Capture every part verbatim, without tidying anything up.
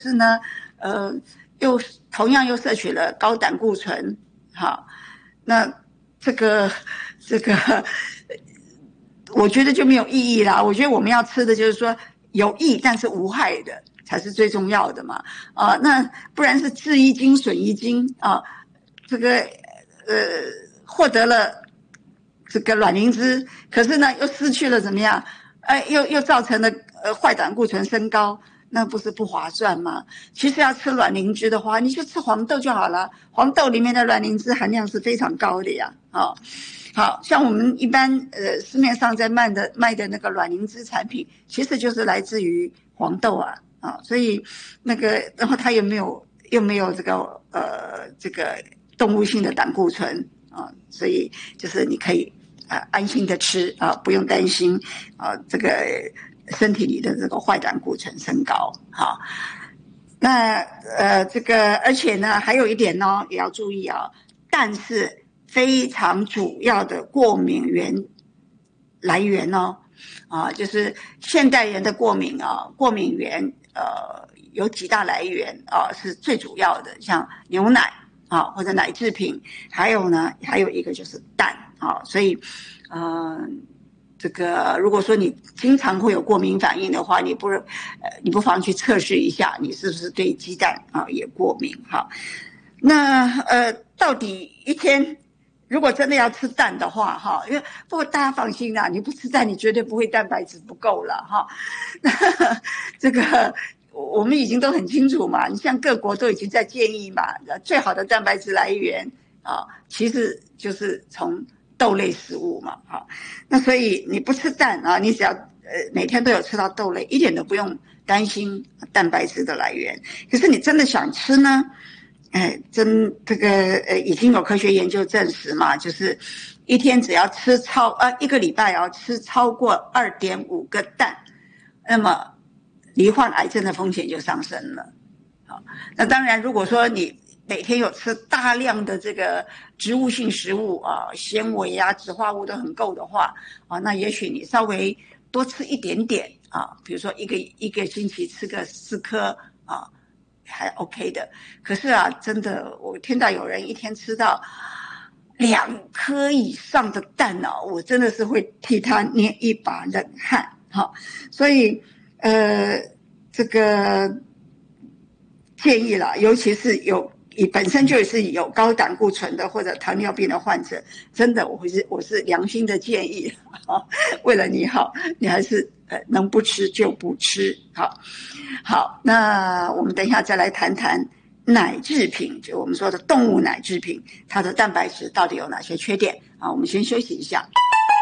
是呢，呃，又同样又摄取了高胆固醇，好，那这个这个，我觉得就没有意义啦。我觉得我们要吃的就是说有益但是无害的才是最重要的嘛，啊，那不然是治一斤损一斤啊，这个呃获得了这个卵磷脂，可是呢又失去了怎么样？哎，又又造成了呃坏胆固醇升高。那不是不划算吗？其实要吃卵磷脂的话，你就吃黄豆就好了。黄豆里面的卵磷脂含量是非常高的呀。哦，好像我们一般呃市面上在卖的卖的那个卵磷脂产品，其实就是来自于黄豆啊啊、哦，所以那个然后它又没有又没有这个呃这个动物性的胆固醇啊、哦，所以就是你可以啊、呃、安心的吃啊、呃，不用担心啊、呃、这个。身体里的这个坏胆固醇升高，好，那呃这个而且呢还有一点呢也要注意啊，蛋是非常主要的过敏源来源哦，啊就是现代人的过敏啊，过敏源呃有几大来源啊是最主要的，像牛奶啊或者奶制品，还有呢还有一个就是蛋啊，所以嗯。呃这个如果说你经常会有过敏反应的话，你不呃你不妨去测试一下，你是不是对鸡蛋啊也过敏哈？那呃到底一天如果真的要吃蛋的话哈，因为不过大家放心啦，你不吃蛋，你绝对不会蛋白质不够了哈。那这个我们已经都很清楚嘛，你像各国都已经在建议嘛，最好的蛋白质来源啊，其实就是从豆类食物嘛，好，那所以你不吃蛋啊，你只要呃每天都有吃到豆类，一点都不用担心蛋白质的来源。可是你真的想吃呢，哎，真这个呃已经有科学研究证实嘛，就是一天只要吃超呃一个礼拜要吃超过二点五个蛋，那么罹患癌症的风险就上升了。好，那当然如果说你每天有吃大量的这个植物性食物啊，纤维啊、植化物都很够的话啊，那也许你稍微多吃一点点啊，比如说一个一个星期吃个四颗啊，还 OK 的。可是啊，真的我听到有人一天吃到两颗以上的蛋啊，我真的是会替他捏一把冷汗。好，所以呃，这个建议啦，尤其是有。你本身就是有高胆固醇的或者糖尿病的患者，真的，我是我是良心的建议，为了你好，你还是呃能不吃就不吃。好，好，那我们等一下再来谈谈奶制品，就我们说的动物奶制品，它的蛋白质到底有哪些缺点啊？我们先休息一下。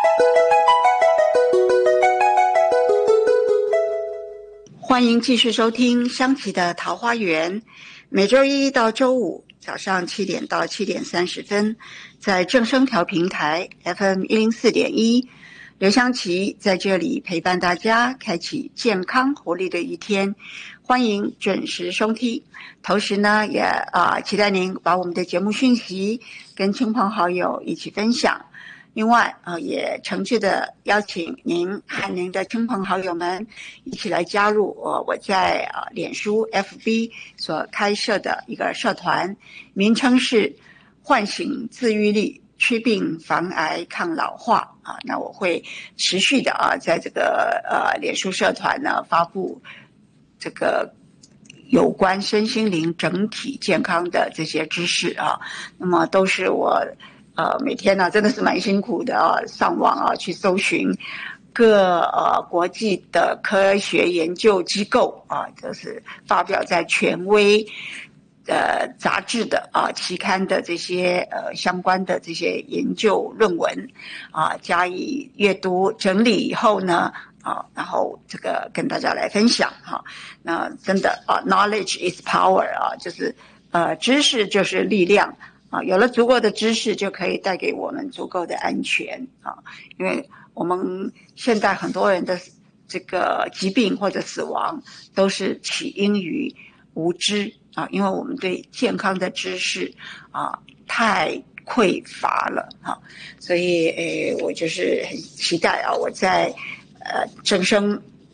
欢迎继续收听香琪的桃花源。每周一到周五早上七点到七点三十分，在正声调平台 F M 一零四点一，刘香琪在这里陪伴大家，开启健康活力的一天。欢迎准时收听，同时呢，也啊、呃、期待您把我们的节目讯息跟亲朋好友一起分享。另外啊、呃，也诚挚的邀请您和您的亲朋好友们一起来加入我、呃、我在啊、呃、脸书 F B 所开设的一个社团，名称是唤醒自愈力，祛病防癌抗老化啊。那我会持续的啊，在这个呃脸书社团呢发布这个有关身心灵整体健康的这些知识啊，那么都是我。呃，每天呢、啊、真的是蛮辛苦的啊，上网啊去搜寻各呃国际的科学研究机构啊，就是发表在权威呃杂志的啊期刊的这些呃相关的这些研究论文啊，加以阅读整理以后呢啊，然后这个跟大家来分享哈、啊。那真的啊 ，knowledge is power 啊，就是呃知识就是力量。啊，有了足够的知识，就可以带给我们足够的安全啊！因为我们现在很多人的这个疾病或者死亡，都是起因于无知啊，因为我们对健康的知识啊太匮乏了啊，所以诶，我就是很期待啊，我在呃正声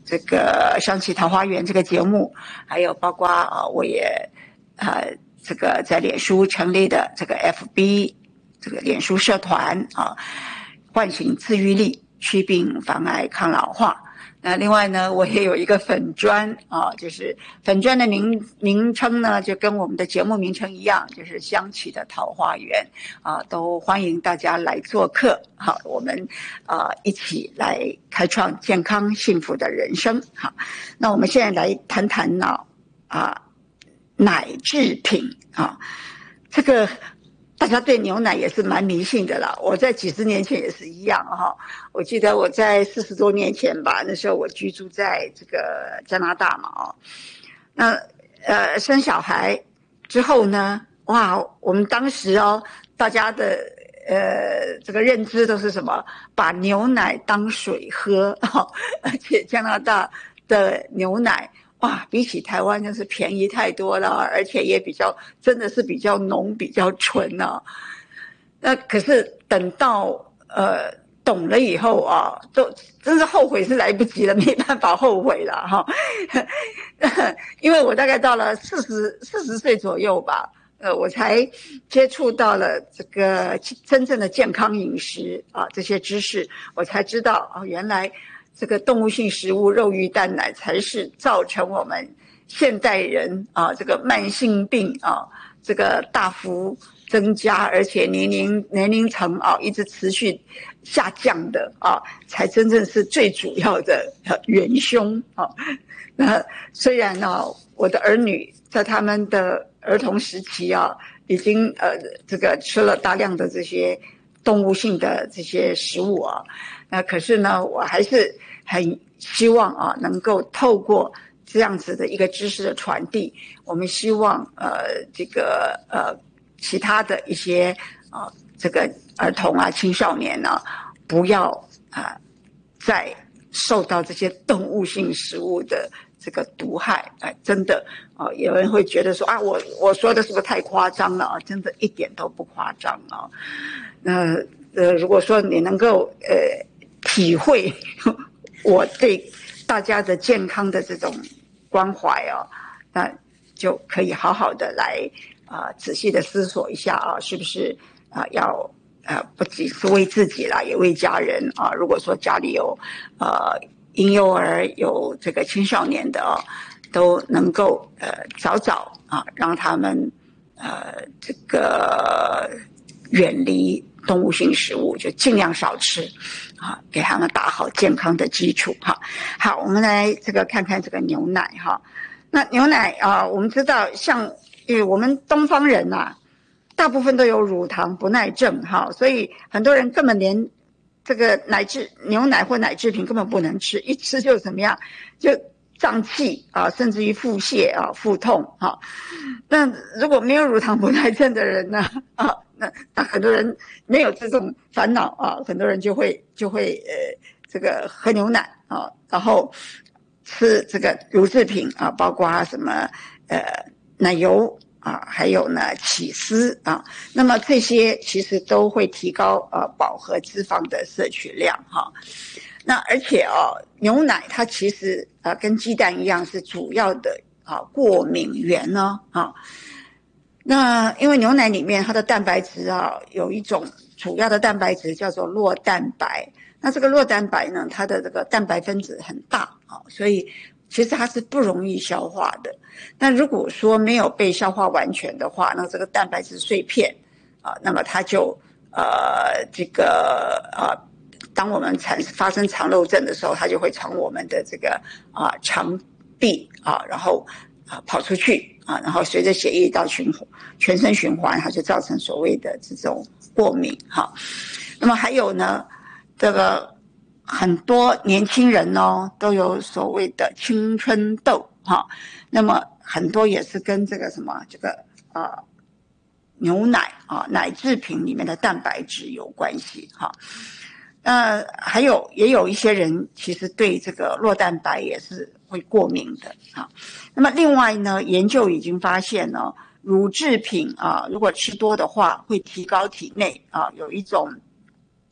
这个香气桃花源这个节目，还有包括啊，我也呃这个在脸书成立的这个 F B 这个脸书社团啊，唤醒自愈力，祛病防癌抗老化。那另外呢，我也有一个粉专啊，就是粉专的名名称呢，就跟我们的节目名称一样，就是香气的桃花源啊，都欢迎大家来做客。好，我们啊一起来开创健康幸福的人生。好，那我们现在来谈谈呢啊奶制品啊，这个。大家对牛奶也是蛮迷信的啦，我在几十年前也是一样哈。我记得我在四十多年前吧，那时候我居住在这个加拿大嘛哦，那呃生小孩之后呢，哇，我们当时哦，大家的呃这个认知都是什么，把牛奶当水喝哈，而且加拿大的牛奶。哇，比起台湾真是便宜太多了，而且也比较真的是比较浓、比较纯啊。那可是等到呃懂了以后啊，都真是后悔是来不及了，没办法后悔了哈。因为我大概到了四十四十岁左右吧，呃，我才接触到了这个真正的健康饮食啊这些知识，我才知道啊，原来。这个动物性食物肉鱼蛋奶才是造成我们现代人啊这个慢性病啊这个大幅增加，而且年龄年龄层啊一直持续下降的啊，才真正是最主要的元凶啊。那虽然呢、啊，我的儿女在他们的儿童时期啊，已经呃这个吃了大量的这些动物性的这些食物啊。那可是呢，我还是很希望啊，能够透过这样子的一个知识的传递，我们希望呃这个呃其他的一些啊、呃、这个儿童啊青少年呢、啊，不要啊、呃、再受到这些动物性食物的这个毒害啊、呃，真的啊、呃，有人会觉得说啊，我我说的是不是太夸张了啊？真的一点都不夸张啊。那呃，如果说你能够呃。体会我对大家的健康的这种关怀啊，那就可以好好的来啊、呃、仔细的思索一下啊，是不是啊、呃、要呃不仅是为自己啦，也为家人啊。如果说家里有呃婴幼儿有这个青少年的啊，都能够呃早早啊让他们呃这个远离动物性食物，就尽量少吃啊，给他们打好健康的基础哈。好，我们来这个看看这个牛奶哈。那牛奶啊，我们知道像因为我们东方人呐、啊，大部分都有乳糖不耐症哈，所以很多人根本连这个奶制牛奶或奶制品根本不能吃，一吃就怎么样，就胀气啊，甚至于腹泻啊、腹痛哈。那如果没有乳糖不耐症的人呢啊？那那很多人没有这种烦恼啊，很多人就会就会呃这个喝牛奶啊，然后吃这个乳制品啊，包括什么呃奶油啊，还有呢起司啊，那么这些其实都会提高呃饱和脂肪的摄取量哈、啊。那而且哦，牛奶它其实啊跟鸡蛋一样是主要的啊过敏源呢啊。那因为牛奶里面它的蛋白质啊，有一种主要的蛋白质叫做酪蛋白。那这个酪蛋白呢，它的这个蛋白分子很大啊，所以其实它是不容易消化的。那如果说没有被消化完全的话，那这个蛋白质碎片啊，那么它就呃这个呃，当我们产发生肠漏症的时候，它就会从我们的这个啊肠壁啊，然后啊跑出去。啊，然后随着血液到循全身循环，它就造成所谓的这种过敏哈。那么还有呢，这个很多年轻人哦都有所谓的青春痘哈。那么很多也是跟这个什么这个啊、呃、牛奶啊奶制品里面的蛋白质有关系哈。那还有也有一些人其实对这个酪蛋白也是会过敏的啊。那么另外呢，研究已经发现呢，乳制品啊，如果吃多的话，会提高体内啊有一种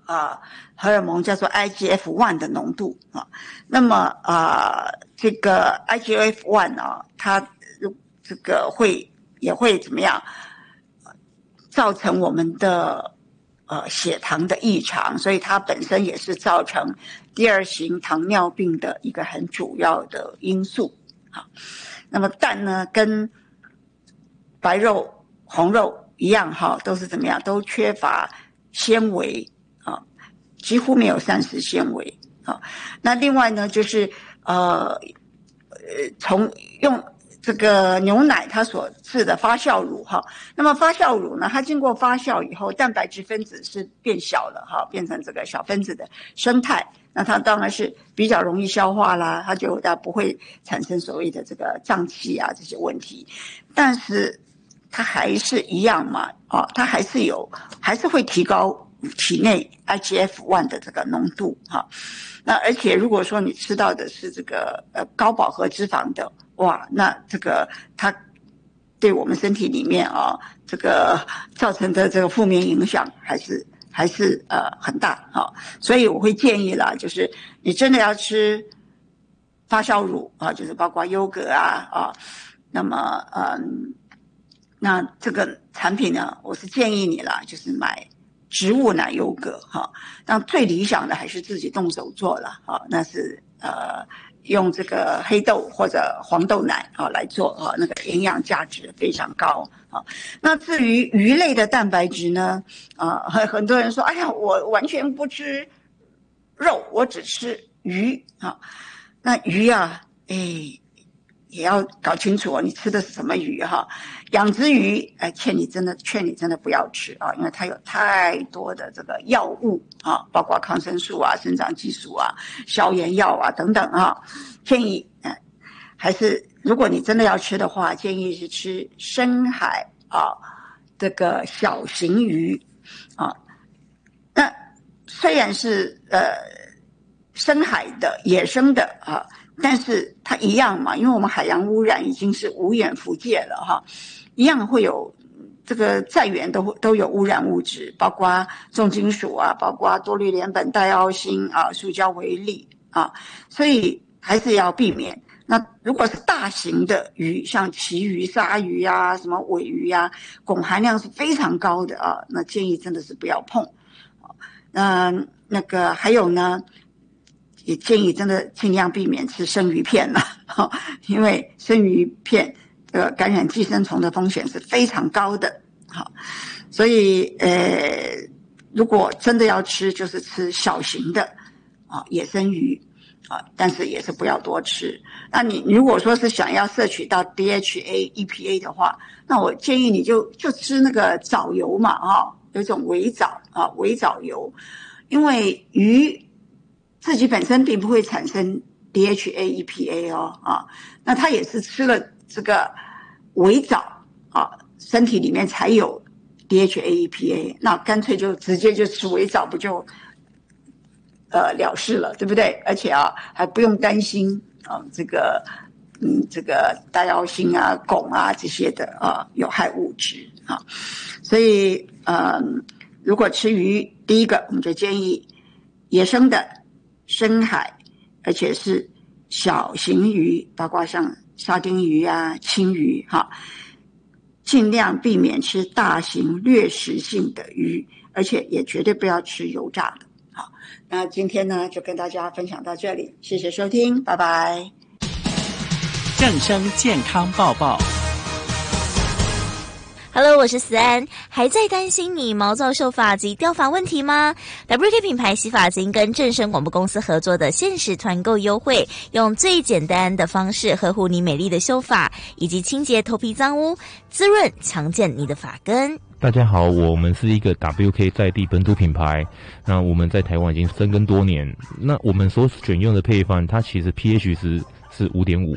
啊、呃、荷尔蒙叫做 I G F 一 的浓度啊。那么啊、呃、这个 I G F 一 啊，它这个会也会怎么样，造成我们的呃血糖的异常，所以它本身也是造成第二型糖尿病的一个很主要的因素。好，那么蛋呢跟白肉、红肉一样哈，都是怎么样？都缺乏纤维啊，几乎没有膳食纤维啊。那另外呢，就是呃呃，从用这个牛奶它所制的发酵乳哈，那么发酵乳呢，它经过发酵以后，蛋白质分子是变小了哈，变成这个小分子的生态。那它当然是比较容易消化啦，它就它不会产生所谓的这个胀气啊这些问题，但是它还是一样嘛，哦，它还是有，还是会提高体内 I G F 一 的这个浓度哈。那而且如果说你吃到的是这个呃高饱和脂肪的，哇，那这个它对我们身体里面啊、哦、这个造成的这个负面影响还是。还是呃很大啊、哦，所以我会建议啦，就是你真的要吃发酵乳啊，就是包括优格啊啊，那么嗯，那这个产品呢，我是建议你啦，就是买植物奶优格哈，但最理想的还是自己动手做了啊，那是呃用这个黑豆或者黄豆奶啊来做啊，那个营养价值非常高啊。那至于鱼类的蛋白质呢，啊，很很多人说，哎呀，我完全不吃肉，我只吃鱼啊。那鱼啊，哎，也要搞清楚哦，你吃的是什么鱼哈？养殖鱼，哎，劝你真的劝你真的不要吃啊，因为它有太多的这个药物啊，包括抗生素啊、生长激素啊、消炎药啊等等啊，建议哎，还是如果你真的要吃的话，建议是吃深海啊这个小型鱼啊。那虽然是呃深海的野生的啊。但是它一样嘛，因为我们海洋污染已经是无远弗届了哈，一样会有这个在源都都有污染物质，包括重金属啊，包括多氯联苯、戴奥辛啊、塑胶微粒啊，所以还是要避免。那如果是大型的鱼，像旗鱼、鲨鱼啊、什么尾鱼啊，汞含量是非常高的啊，那建议真的是不要碰。那那个还有呢？也建议真的尽量避免吃生鱼片了，因为生鱼片呃感染寄生虫的风险是非常高的。好，所以呃如果真的要吃，就是吃小型的啊野生鱼啊，但是也是不要多吃。那你如果说是想要摄取到 D H A E P A 的话，那我建议你就就吃那个藻油嘛啊，有一种微藻啊微藻油，因为鱼自己本身并不会产生 D H A E P A 哦啊，那它也是吃了这个微藻啊，身体里面才有 D H A E P A， 那干脆就直接就吃微藻，不就呃了事了，对不对？而且啊还不用担心啊这个嗯这个戴奥辛啊、汞啊这些的啊有害物质啊，所以嗯如果吃鱼，第一个我们就建议野生的。深海，而且是小型鱼，包括像沙丁鱼啊、青鱼哈，尽量避免吃大型掠食性的鱼，而且也绝对不要吃油炸的。好，那今天呢就跟大家分享到这里，谢谢收听，拜拜。 正声健康报报。 Hello， 我是思安。还在担心你毛躁秀发及掉发问题吗 ？W K 品牌洗发精跟正声广播公司合作的限时团购优惠，用最简单的方式呵护你美丽的秀发，以及清洁头皮脏污，滋润强健你的发根。 大家好，我们是一个 W K 在地本土品牌，那我们在台湾已经深耕多年。那我们所选用的配方，它其实 pH 值是 五点五。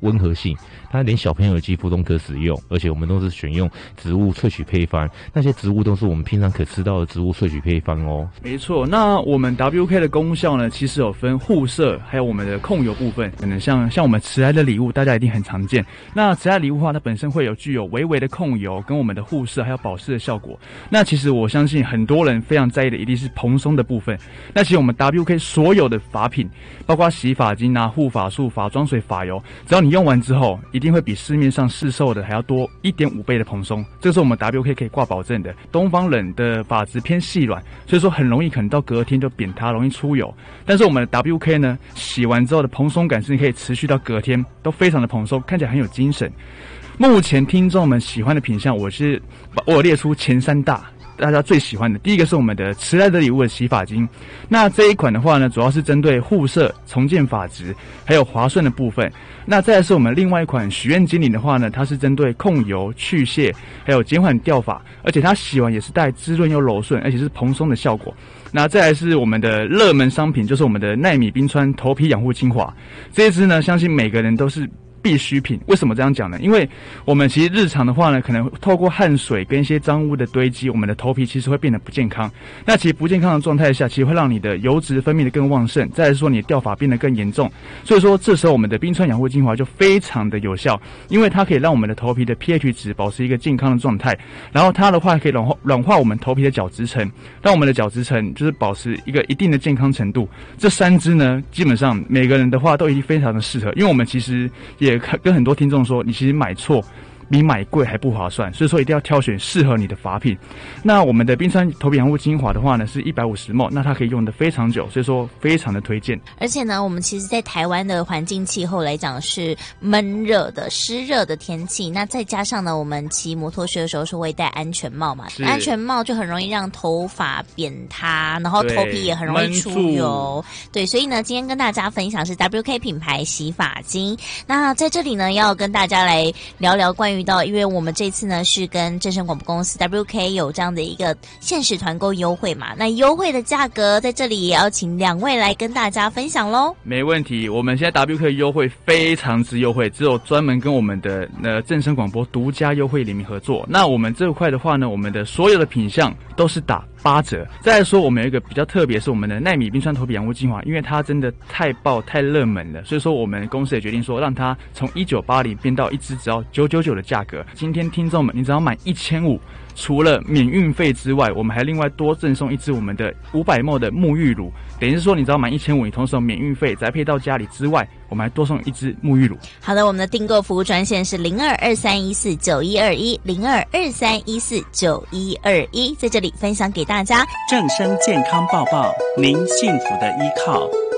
温和性，它连小朋友的肌肤都可使用，而且我们都是选用植物萃取配方，那些植物都是我们平常可吃到的植物萃取配方哦。 没错，那我们 W K 的功效呢，其实有分护色，还有我们的控油部分。可能像像我们慈爱的礼物，大家一定很常见。那慈爱礼物的话，它本身会有具有微微的控油，跟我们的护色还有保湿的效果。那其实我相信很多人非常在意的一定是蓬松的部分。那其实我们 W K 所有的发品，包括洗发精啊、护发素、发妆水、发油，只要你用完之后，一定会比市面上市售的还要多 一点五 倍的蓬松，这是我们 W K 可以挂保证的。东方人的发质偏细软，所以说很容易可能到隔天就扁塌，容易出油。但是我们的 W K 呢，洗完之后的蓬松感是可以持续到隔天，都非常的蓬松，看起来很有精神。目前听众们喜欢的品项，我是我有列出前三大。大家最喜欢的，第一个是我们的慈爱的礼物的洗发精。那这一款的话呢，主要是针对护色、重建发质，还有滑顺的部分。那再来是我们另外一款许愿精灵的话呢，它是针对控油、去屑，还有减缓掉发，而且它洗完也是带滋润又柔顺，而且是蓬松的效果。那再来是我们的热门商品，就是我们的奈米冰川头皮养护精华。这一支呢，相信每个人都是必需品。为什么这样讲呢？因为我们其实日常的话呢，可能透过汗水跟一些脏污的堆积，我们的头皮其实会变得不健康。那其实不健康的状态下，其实会让你的油脂分泌的更旺盛，再来说你的掉发变得更严重。所以说这时候我们的冰川养护精华就非常的有效，因为它可以让我们的头皮的 pH 值保持一个健康的状态，然后它的话可以软化软化我们头皮的角质层，让我们的角质层就是保持一个一定的健康程度。这三支呢，基本上每个人的话都一定非常的适合，因为我们其实也跟很多听众说，你其实买错比买贵还不划算，所以说一定要挑选适合你的发品。那我们的冰川头皮养护精华的话呢，是一百五十 毫升，那它可以用得非常久，所以说非常的推荐。 而且呢，我们其实在台湾的环境气候来讲是闷热的、湿热的天气，那再加上呢，我们骑摩托车的时候是会戴安全帽嘛，安全帽就很容易让头发扁塌，然后头皮也很容易出油。对，所以呢，今天跟大家分享是 W K 品牌洗发精。那在这里呢，要跟大家来聊聊关于到，因为我们这次呢是跟正声广播公司 W K 有这样的一个限时团购优惠嘛，那优惠的价格在这里也要请两位来跟大家分享咯。 没问题，我们现在 W K 优惠非常之优惠，只有专门跟我们的呃正声广播独家优惠联名合作。那我们这块的话呢，我们的所有的品项都是打八折。再来说，我们有一个比较特别，是我们的奈米冰川头皮养护精华，因为它真的太爆太热门了，所以说我们公司也决定说，让它从一九八零变到一支只要九九九的价格。今天听众们，你只要买一千五，除了免运费之外，我们还另外多赠送一支我们的五百 毫升的沐浴乳，等于是说你只要买一千五，你同时有免运费，宅配到家里之外，我们还多送一支沐浴乳。 好的，我们的订购服务专线是零二二三一四九一二一零二二三一四九一二一，在这里分享给大家正声健康报报，您幸福的依靠。